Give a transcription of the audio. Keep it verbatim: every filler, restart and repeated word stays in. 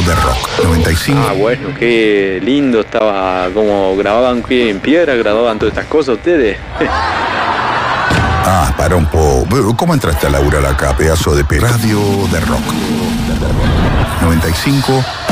de Rock. noventa y cinco. Ah, bueno, qué lindo estaba, como grababan ¿qué? En piedra, grababan todas estas cosas ustedes. Ah, para un poco. ¿Cómo entraste a laburar acá, pedazo de pe... Radio de Rock. noventa y cinco